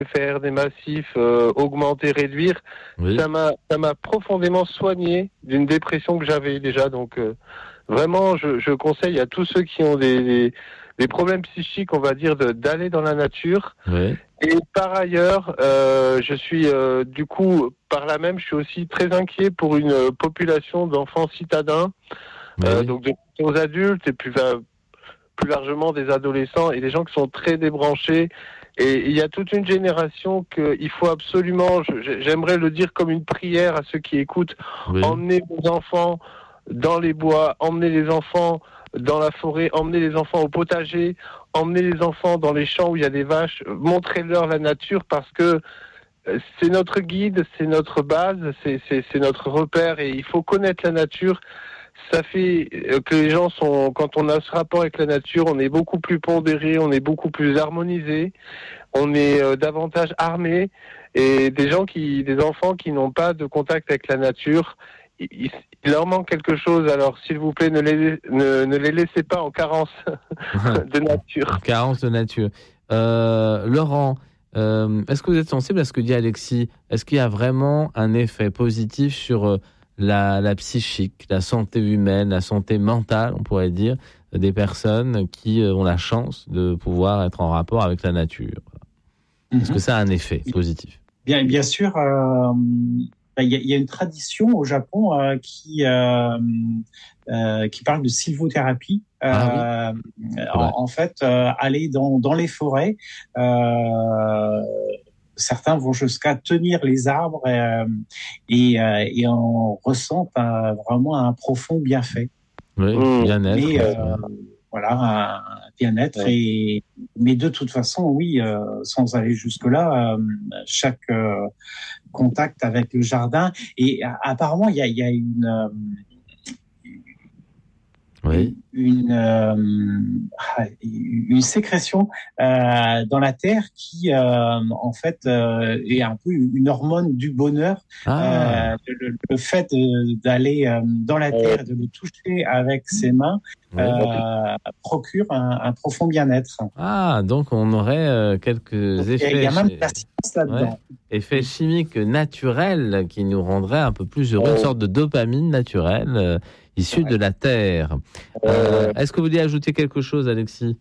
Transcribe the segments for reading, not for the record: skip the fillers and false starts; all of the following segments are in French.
faire des massifs, augmenter, réduire, Oui. ça m'a profondément soigné d'une dépression que j'avais déjà. Donc vraiment, je conseille à tous ceux qui ont des problèmes psychiques, on va dire, d'aller dans la nature. Oui. Et par ailleurs, je suis du coup, par là même, je suis aussi très inquiet pour une population d'enfants citadins, Oui. donc aux adultes et plus largement des adolescents et des gens qui sont très débranchés. Et il y a toute une génération qu'il faut absolument, j'aimerais le dire comme une prière à ceux qui écoutent, Oui. emmener vos enfants dans les bois, emmener les enfants dans la forêt, emmener les enfants au potager, emmener les enfants dans les champs où il y a des vaches, montrez-leur la nature parce que c'est notre guide, c'est notre base, c'est notre repère et il faut connaître la nature. Ça fait que les gens sont, quand on a ce rapport avec la nature, on est beaucoup plus pondéré, on est beaucoup plus harmonisé, on est davantage armé et des enfants qui n'ont pas de contact avec la nature, il leur manque quelque chose. Alors s'il vous plaît, ne les laissez pas en carence de nature. Carence de nature. Laurent, est-ce que vous êtes sensible à ce que dit Alexis? Est-ce qu'il y a vraiment un effet positif sur la psychique, la santé humaine, la santé mentale, on pourrait dire, des personnes qui ont la chance de pouvoir être en rapport avec la nature? Est-ce que ça a un effet positif? Bien sûr, il y a une tradition au Japon qui parle de sylvothérapie. En fait, aller dans les forêts. Certains vont jusqu'à tenir les arbres et en ressentent vraiment un profond bienfait. Oui, bien-être. Voilà, un bien-être. Mais de toute façon, oui, sans aller jusque-là, chaque contact avec le jardin. Et apparemment, il y a une sécrétion dans la terre qui en fait est un peu une hormone du bonheur. Le fait d'aller dans la terre, de le toucher avec ses mains procure un profond bien-être. Donc on aurait quelques effets. Il y a même de la science là-dedans. Effets chimiques naturels qui nous rendraient un peu plus heureux, une sorte de dopamine naturelle issue de la terre. Est-ce que vous voulez ajouter quelque chose, Alexis?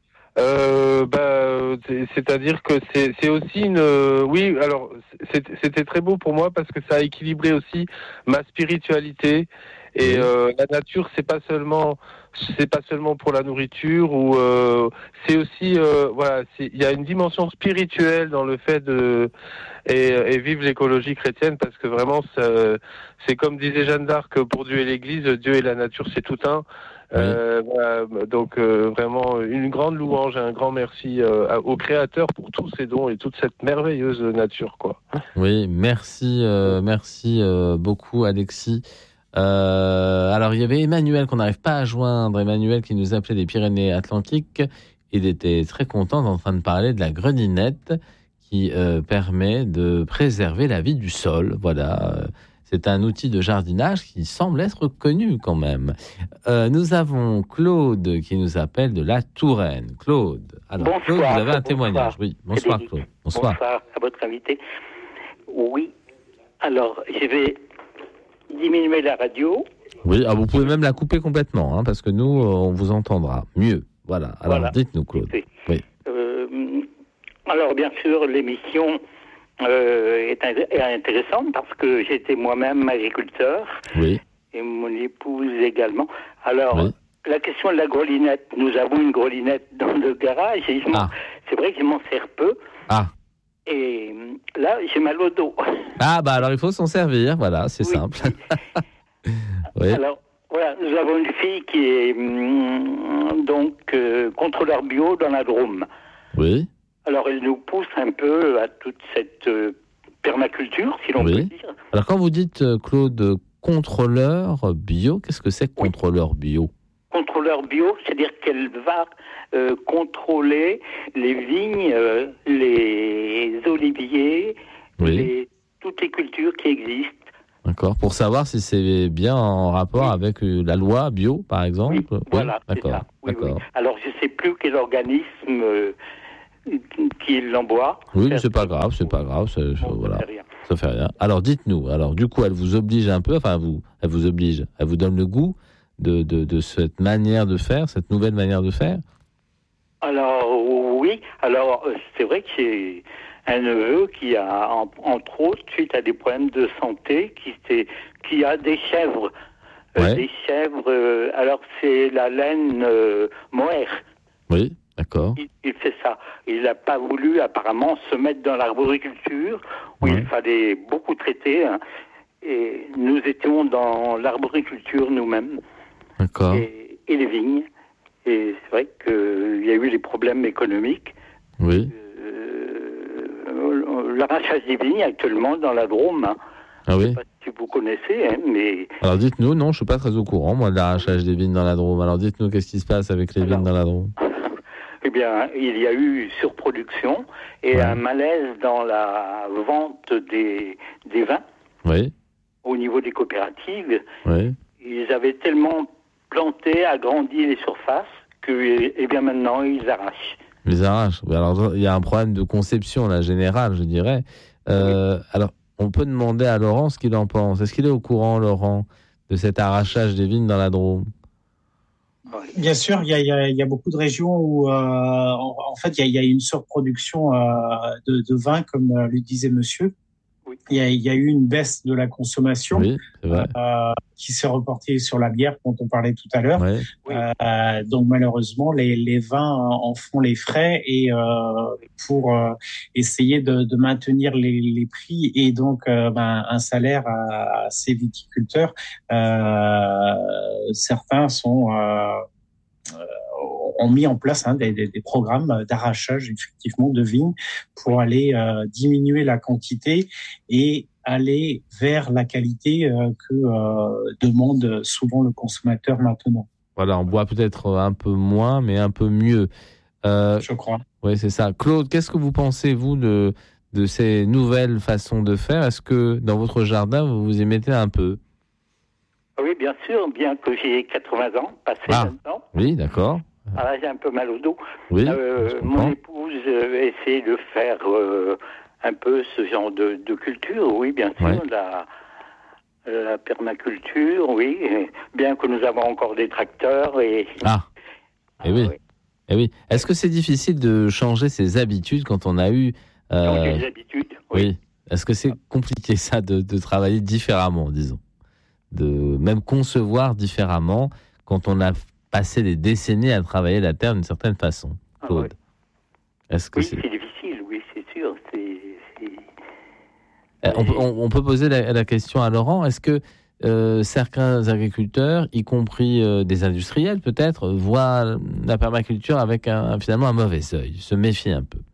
C'est-à-dire que c'est aussi une... oui, alors c'était très beau pour moi parce que ça a équilibré aussi ma spiritualité. Et la nature, c'est pas seulement pour la nourriture ou c'est aussi il y a une dimension spirituelle dans le fait de et vive l'écologie chrétienne parce que vraiment c'est comme disait Jeanne d'Arc, pour Dieu et l'Église, Dieu et la nature c'est tout un. Donc vraiment une grande louange et un grand merci au Créateur pour tous ces dons et toute cette merveilleuse nature, quoi. Oui, merci beaucoup, Alexis. Alors il y avait Emmanuel qu'on n'arrive pas à joindre, Emmanuel qui nous appelait des Pyrénées-Atlantiques. Il était très content en train de parler de la greninette qui permet de préserver la vie du sol. Voilà, c'est un outil de jardinage qui semble être connu quand même. Nous avons Claude qui nous appelle de la Touraine. Claude, alors bonsoir, Claude, vous avez un témoignage. Oui, bonsoir Claude. Bonsoir à votre invité. Oui, alors je vais diminuer la radio. Oui, vous pouvez même la couper complètement, parce que nous, on vous entendra mieux. Voilà, alors dites-nous Claude. Oui. Alors bien sûr, l'émission est intéressante parce que j'étais moi-même agriculteur. Oui. Et mon épouse également. Alors, la question de la grelinette, nous avons une grelinette dans le garage et c'est vrai que je m'en sers peu. Et là, j'ai mal au dos. Alors il faut s'en servir, voilà, c'est simple. Oui. Alors, voilà, nous avons une fille qui est contrôleur bio dans la Drôme. Oui. Alors, elle nous pousse un peu à toute cette permaculture, si l'on peut dire. Alors, quand vous dites, Claude, contrôleur bio, qu'est-ce que c'est que contrôleur bio? Contrôleur bio, c'est-à-dire qu'elle va contrôler les vignes, les oliviers, toutes les cultures qui existent. D'accord, pour savoir si c'est bien en rapport avec la loi bio, par exemple. Oui, voilà, c'est ça. Oui. Alors, je ne sais plus quel organisme qu'il en boit. Oui, mais c'est pas grave. Voilà. Ça fait rien. Alors, dites-nous. Alors, du coup, elle vous oblige un peu. Enfin, elle vous oblige. Elle vous donne le goût de cette manière de faire, cette nouvelle manière de faire. Alors, oui. Alors, c'est vrai que j'ai un neveu qui a, entre autres, suite à des problèmes de santé, qui a des chèvres. Ouais. Des chèvres, alors c'est la laine mohair. Oui, d'accord. Il fait ça. Il n'a pas voulu apparemment se mettre dans l'arboriculture, où il fallait beaucoup traiter. Hein. Et nous étions dans l'arboriculture nous-mêmes. D'accord. Et les vignes. Et c'est vrai qu'il y a eu des problèmes économiques. Oui. L'arrachage des vignes actuellement dans la Drôme. Hein. Ah oui. Je ne sais pas si vous connaissez, hein, mais... Alors dites-nous, non, je ne suis pas très au courant, moi, de l'arrachage des vignes dans la Drôme. Alors dites-nous, qu'est-ce qui se passe avec les vignes dans la Drôme? Eh bien, il y a eu surproduction et un malaise dans la vente des vins. Oui. Au niveau des coopératives. Oui. Ils avaient tellement planté, agrandi les surfaces que, eh bien, maintenant, ils arrachent. Ils arrachent. Alors, il y a un problème de conception, là, général, je dirais. Alors, on peut demander à Laurent ce qu'il en pense. Est-ce qu'il est au courant, Laurent, de cet arrachage des vignes dans la Drôme? Bien sûr, il y a beaucoup de régions où, en fait, il y a une surproduction de vin, comme le disait monsieur. Oui. Il y a eu une baisse de la consommation, oui, c'est vrai. qui s'est reportée sur la bière dont on parlait tout à l'heure. Oui. Donc malheureusement, les vins en font les frais et pour essayer de maintenir les prix et donc un salaire à ces viticulteurs, certains ont mis en place des programmes d'arrachage effectivement de vignes pour aller diminuer la quantité et aller vers la qualité que demande souvent le consommateur maintenant. Voilà, on boit peut-être un peu moins, mais un peu mieux. Je crois. Oui, c'est ça. Claude, qu'est-ce que vous pensez, vous, de ces nouvelles façons de faire? Est-ce que dans votre jardin, vous vous y mettez un peu? Oui, bien sûr, bien que j'ai 80 ans, passé maintenant. Oui, d'accord. Alors, j'ai un peu mal au dos. Oui, mon épouse essaie de faire un peu ce genre de culture, oui, bien sûr, la permaculture, oui, bien que nous avons encore des tracteurs et... Oui. Et oui. Est-ce que c'est difficile de changer ses habitudes quand on a eu... Changer les habitudes, oui. Est-ce que c'est compliqué, ça, de travailler différemment, disons? De même concevoir différemment quand on a passé des décennies à travailler la terre d'une certaine façon, Claude? Est-ce que c'est difficile, oui, c'est sûr. On peut poser la question à Laurent. Est-ce que certains agriculteurs, y compris des industriels peut-être, voient la permaculture avec finalement un mauvais œil, se méfient un peu?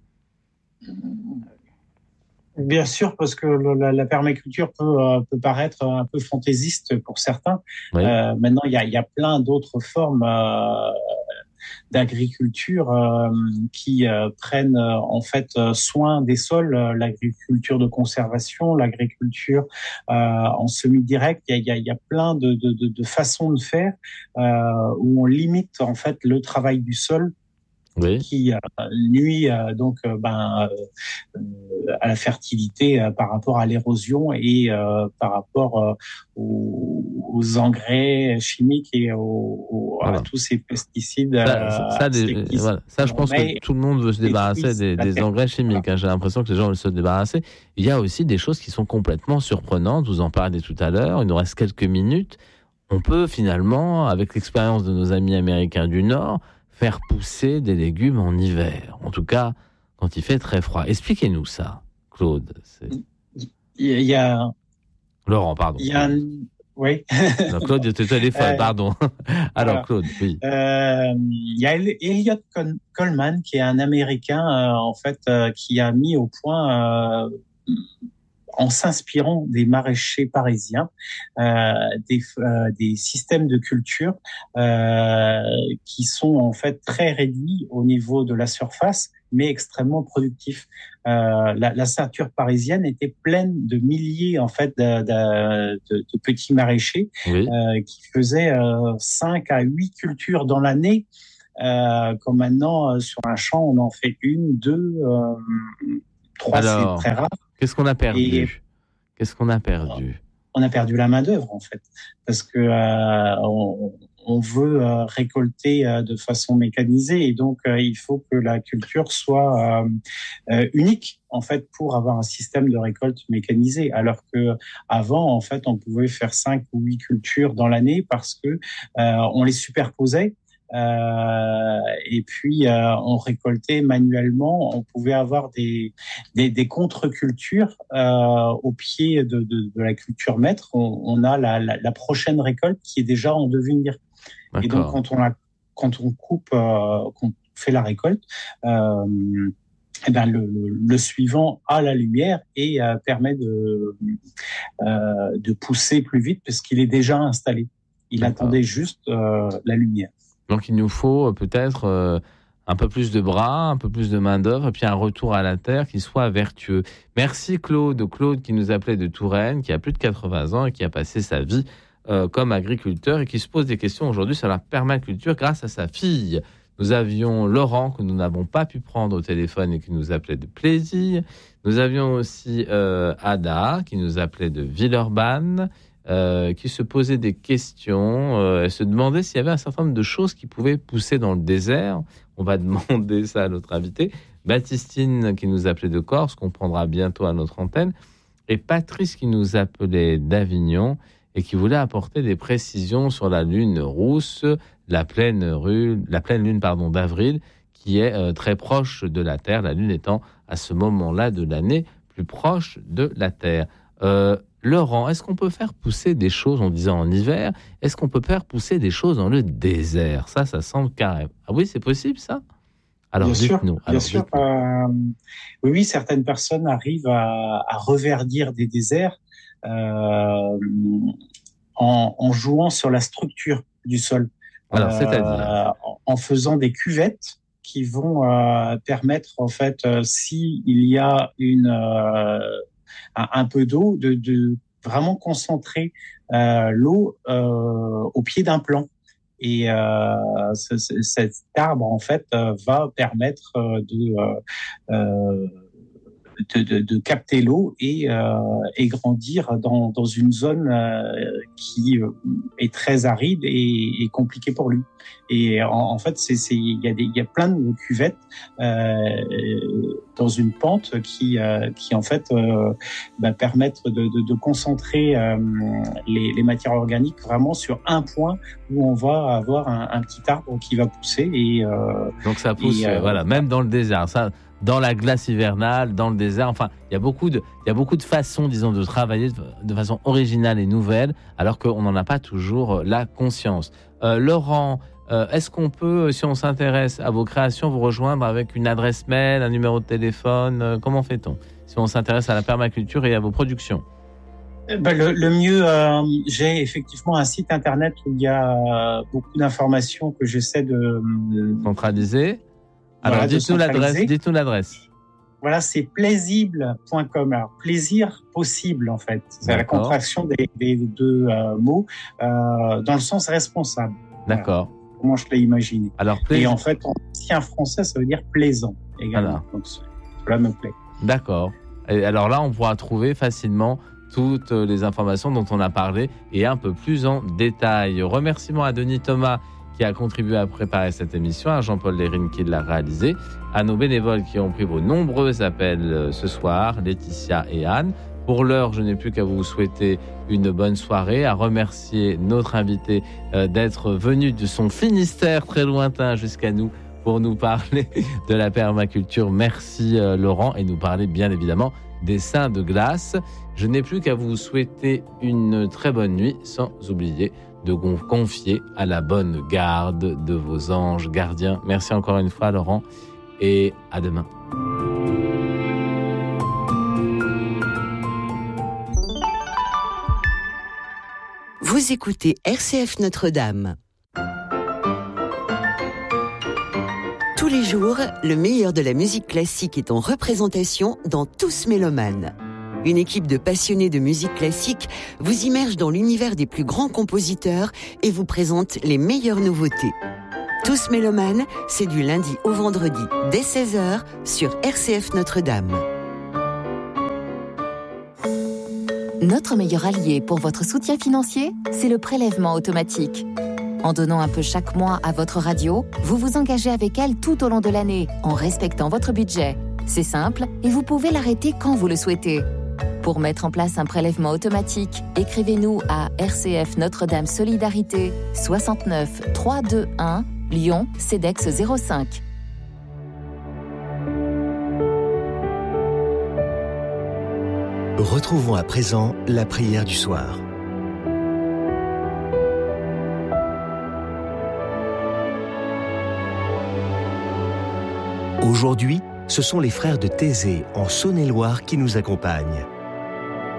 Bien sûr, parce que la permaculture peut paraître un peu fantaisiste pour certains. Oui. Maintenant, il y a plein d'autres formes d'agriculture qui prennent en fait soin des sols, l'agriculture de conservation, l'agriculture en semi-direct. Il y a plein de façons de faire où on limite en fait le travail du sol. Qui nuit donc à la fertilité par rapport à l'érosion et par rapport aux engrais chimiques et à tous ces pesticides. Ça, je pense que tout le monde veut se débarrasser des engrais chimiques. J'ai l'impression que les gens veulent se débarrasser. Il y a aussi des choses qui sont complètement surprenantes. Vous en parlez tout à l'heure. Il nous reste quelques minutes. On peut finalement, avec l'expérience de nos amis américains du Nord, faire pousser des légumes en hiver, en tout cas quand il fait très froid. Expliquez-nous ça, Claude. Il y a... Laurent, pardon. Oui. Non, Claude, il était au téléphone, pardon. Alors, Claude, oui. Il y a Elliot Coleman, qui est un Américain, en fait, qui a mis au point... en s'inspirant des maraîchers parisiens, des systèmes de culture qui sont en fait très réduits au niveau de la surface, mais extrêmement productifs. La ceinture parisienne était pleine de milliers en fait de petits maraîchers qui faisaient 5 à 8 cultures dans l'année. Comme maintenant, sur un champ, on en fait 1, 2, 3, alors, c'est très rare. Qu'est-ce qu'on a perdu ? On a perdu la main-d'œuvre, en fait, parce que on veut récolter de façon mécanisée, et donc il faut que la culture soit unique, en fait, pour avoir un système de récolte mécanisé. Alors que avant, en fait, on pouvait faire 5 ou 8 cultures dans l'année parce que on les superposait. Et puis on récoltait manuellement. On pouvait avoir des contre-cultures au pied de la culture maître. On a la prochaine récolte qui est déjà en devenir. D'accord. Et donc quand on coupe, qu'on fait la récolte, eh ben le suivant a la lumière et permet de pousser plus vite parce qu'il est déjà installé. Il attendait juste la lumière. Donc il nous faut peut-être un peu plus de bras, un peu plus de main-d'œuvre, et puis un retour à la terre qui soit vertueux. Merci Claude qui nous appelait de Touraine, qui a plus de 80 ans et qui a passé sa vie comme agriculteur et qui se pose des questions aujourd'hui sur la permaculture grâce à sa fille. Nous avions Laurent que nous n'avons pas pu prendre au téléphone et qui nous appelait de Plaisir. Nous avions aussi Ada qui nous appelait de Villeurbanne. Qui se posait des questions, elle se demandait s'il y avait un certain nombre de choses qui pouvaient pousser dans le désert. On va demander ça à notre invité. Baptistine qui nous appelait de Corse, qu'on prendra bientôt à notre antenne, et Patrice qui nous appelait d'Avignon et qui voulait apporter des précisions sur la lune rousse, la pleine lune d'avril, qui est très proche de la Terre, la lune étant à ce moment-là de l'année plus proche de la Terre. Laurent, est-ce qu'on peut faire pousser des choses, on disait en hiver, est-ce qu'on peut faire pousser des choses dans le désert ? Ça semble carré. Ah oui, c'est possible ça ? Alors dites-nous. Bien sûr. Oui, certaines personnes arrivent à reverdir des déserts en jouant sur la structure du sol. Alors, c'est-à-dire en faisant des cuvettes qui vont permettre, en fait, s'il y a un peu d'eau, de vraiment concentrer l'eau au pied d'un plant. Et cet arbre, en fait, va permettre de capter l'eau et grandir dans une zone qui est très aride et compliquée pour lui. Et en fait, il y a plein de cuvettes dans une pente qui en fait permettent de concentrer les matières organiques vraiment sur un point où on va avoir un petit arbre qui va pousser. Et donc ça pousse, voilà, même dans le désert. Ça, dans la glace hivernale, dans le désert, enfin, il y a beaucoup de façons, disons, de travailler de façon originale et nouvelle, alors qu'on n'en a pas toujours la conscience. Laurent, est-ce qu'on peut, si on s'intéresse à vos créations, vous rejoindre avec une adresse mail, un numéro de téléphone ? Comment fait-on si on s'intéresse à la permaculture et à vos productions ? Le mieux, j'ai effectivement un site internet où il y a beaucoup d'informations que j'essaie de centraliser. Alors, voilà, dites-nous l'adresse. Voilà, c'est plaisible.com. Alors, plaisir possible, en fait. C'est la contraction des deux mots dans le sens responsable. D'accord. Voilà, comment je l'ai imaginé. Alors, et en fait, en ancien français, ça veut dire plaisant également. Alors. Donc, cela me plaît. D'accord. Et alors là, on pourra trouver facilement toutes les informations dont on a parlé et un peu plus en détail. Remerciements à Denis Thomas qui a contribué à préparer cette émission, à Jean-Paul Lérine qui l'a réalisé, à nos bénévoles qui ont pris vos nombreux appels ce soir, Laetitia et Anne. Pour l'heure, je n'ai plus qu'à vous souhaiter une bonne soirée, à remercier notre invité d'être venu de son Finistère très lointain jusqu'à nous pour nous parler de la permaculture. Merci Laurent, et nous parler bien évidemment des seins de glace. Je n'ai plus qu'à vous souhaiter une très bonne nuit, sans oublier de vous confier à la bonne garde de vos anges gardiens. Merci encore une fois Laurent, et à demain. Vous écoutez RCF Notre-Dame. Tous les jours, le meilleur de la musique classique est en représentation dans Tous Mélomanes. Une équipe de passionnés de musique classique vous immerge dans l'univers des plus grands compositeurs et vous présente les meilleures nouveautés. Tous mélomanes, c'est du lundi au vendredi dès 16h sur RCF Notre-Dame. Notre meilleur allié pour votre soutien financier, c'est le prélèvement automatique. En donnant un peu chaque mois à votre radio, vous vous engagez avec elle tout au long de l'année, en respectant votre budget. C'est simple et vous pouvez l'arrêter quand vous le souhaitez. Pour mettre en place un prélèvement automatique, écrivez-nous à RCF Notre-Dame Solidarité 69 321 Lyon CEDEX 05. Retrouvons à présent la prière du soir. Aujourd'hui, ce sont les frères de Thésée en Saône-et-Loire qui nous accompagnent.